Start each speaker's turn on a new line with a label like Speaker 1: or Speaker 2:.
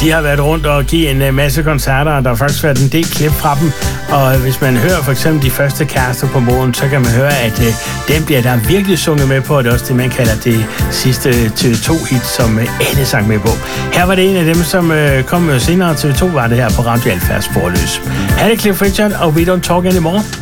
Speaker 1: De har været rundt og givet en masse koncerter, og der har faktisk været en del klip fra dem. Og hvis man hører for eksempel de første kærester på moden, så kan man høre, at dem bliver der virkelig sunget med på, og det er også det, man kalder det sidste TV2-hit, som alle sang med på. Her var det en af dem, som kom senere. TV2 var det her på Radio Alfa Sporløs. Her er det Cliff Richard, og We Don't Talk Anymore.